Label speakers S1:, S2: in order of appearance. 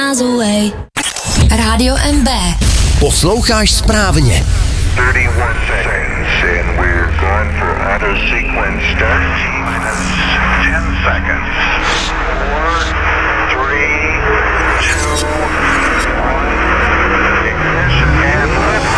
S1: miles away. Rádio MB.
S2: Posloucháš správně.
S3: 31 seconds and we're going for auto sequence start.